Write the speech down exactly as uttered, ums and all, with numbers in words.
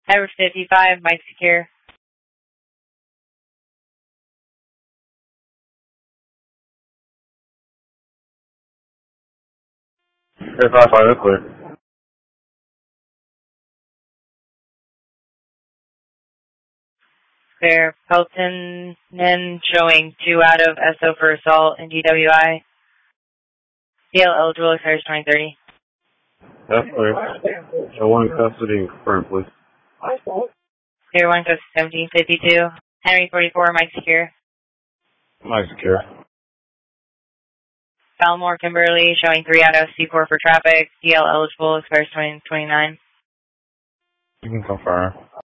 Tower fifty-five, Mike secure. Air five five, that's clear. Clear. Pelton Nin showing two out of S O for assault in D W I. C L eligible, expires twenty thirty. That's clear. Show one in custody and confirm, please. Clear one, code seventeen fifty-two. Henry forty-four, Mike secure. Mike secure. Falmore Kimberly showing three out of C four for traffic. C L eligible, expires twenty twenty-nine. You can confirm.